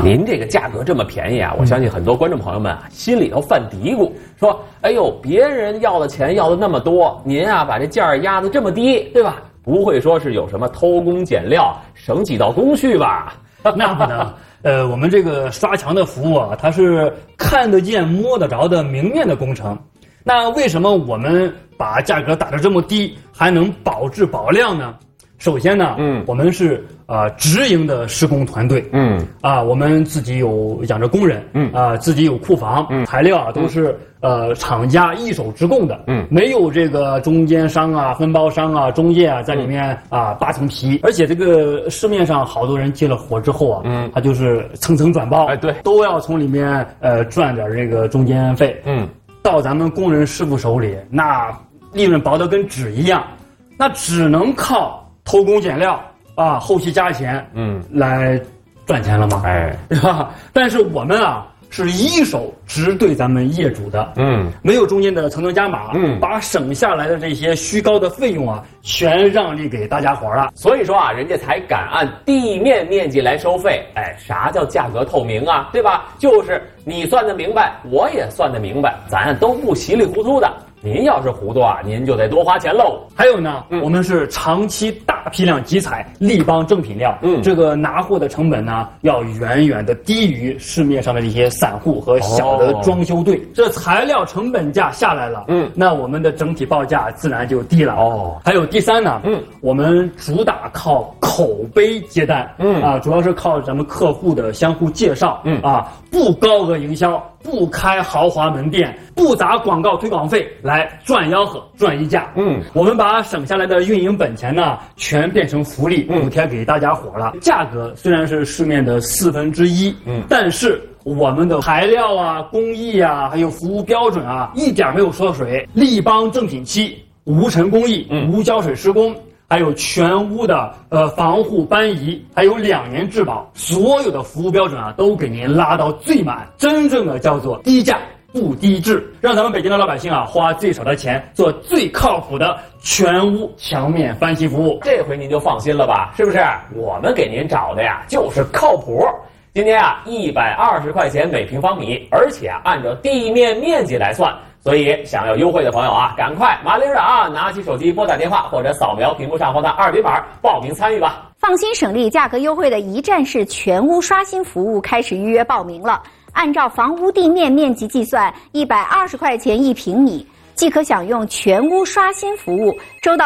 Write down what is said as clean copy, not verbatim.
您这个价格这么便宜啊，我相信很多观众朋友们啊心里头犯嘀咕，说，哎呦，别人要的钱要的那么多，您啊把这价儿压得这么低，对吧？不会说是有什么偷工减料、省几道工序吧？ 那不能。我们这个刷墙的服务啊，它是看得见、摸得着的明面的工程。那为什么我们把价格打得这么低，还能保质保量呢？首先呢，我们是直营的施工团队，我们自己有养着工人，自己有库房，材料啊都是厂家一手直供的，没有这个中间商啊、分包商啊、中介啊在里面扒层皮，而且这个市面上好多人接了活之后啊，他就是层层转包， 对， 都要从里面赚点这个中间费，到咱们工人师傅手里，那利润薄得跟纸一样，那只能靠偷工减料啊，后期加钱，来赚钱了吗？对吧？但是我们啊是一手直对咱们业主的，没有中间的层层加码，把省下来的这些虚高的费用啊，全让利给大家伙了。 所以说啊，人家才敢按地面面积来收费。啥叫价格透明啊？对吧？就是你算得明白，我也算得明白，咱都不稀里糊涂的。您要是糊涂啊，您就得多花钱喽。 还有呢，我们是长期大批量集采立邦正品料，这个拿货的成本呢，要远远的低于市面上的这些散户和小的装修队。这材料成本价下来了，那我们的整体报价自然就低了。还有第三呢，我们主打靠口碑接单，主要是靠咱们客户的相互介绍，不高额营销，不开豪华门店，不砸广告推广费来赚吆喝赚溢价。我们把省下来的运营本钱呢，全变成福利补贴给大家伙了。价格虽然是市面的1/4，但是我们的材料啊、工艺啊，还有服务标准啊，一点没有缩水。立邦正品漆，无尘工艺，无胶水施工。还有全屋的防护搬移，还有2年质保，所有的服务标准啊都给您拉到最满，真正的叫做低价不低质，让咱们北京的老百姓啊花最少的钱做最靠谱的全屋墙面翻新服务。 这回您就放心了吧？是不是？我们给您找的呀就是靠谱。今天啊120块钱每平方米，而且按照地面面积来算。所以想要优惠的朋友啊，赶快麻溜的啊，拿起手机拨打电话或者扫描屏幕上方的2维码报名参与吧。 放心省力、价格优惠的一站式全屋刷新服务开始预约报名了。按照房屋地面面积计算，120块钱1平米，即可享用全屋刷新服务，周到